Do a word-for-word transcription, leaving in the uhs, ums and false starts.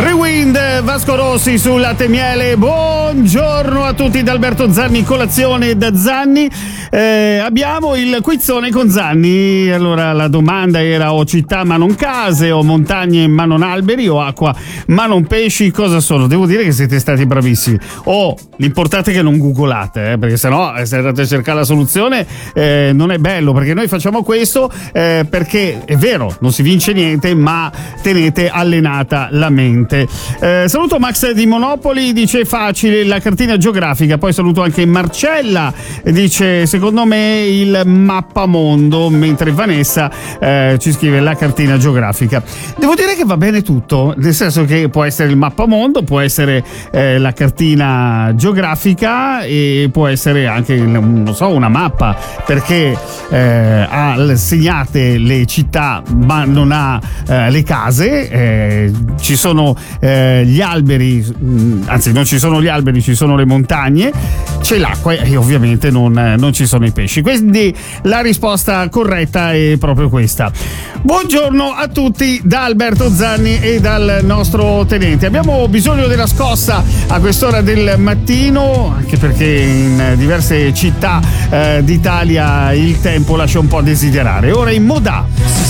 Rewind, Vasco Rossi sul Latte e Miele. Buongiorno a tutti da Alberto Zanni, colazione da Zanni. Eh, abbiamo il quizzone con Zanni. Allora la domanda era: o città ma non case, o montagne ma non alberi, o acqua ma non pesci? Cosa sono? Devo dire che siete stati bravissimi. O l'importante è che non googolate, eh, perché sennò se andate a cercare la soluzione eh, non è bello, perché noi facciamo questo eh, perché è vero, non si vince niente, ma tenete allenata la mente. Eh, saluto Max di Monopoli, dice facile la cartina geografica. Poi saluto anche Marcella, dice secondo me il mappamondo, mentre Vanessa eh, ci scrive la cartina geografica. Devo dire che va bene tutto, nel senso che può essere il mappamondo, può essere eh, la cartina geografica e può essere anche, non so, una mappa, perché eh, ha segnate le città ma non ha eh, le case. Eh, ci sono eh, gli alberi, anzi non ci sono gli alberi, ci sono le montagne, c'è l'acqua e ovviamente non, non ci sono i pesci. Quindi la risposta corretta è proprio questa. Buongiorno a tutti da Alberto Zanni e dal nostro tenente. Abbiamo bisogno della scossa a quest'ora del mattino, anche perché in diverse città eh, d'Italia il tempo lascia un po' a desiderare. Ora in Modà.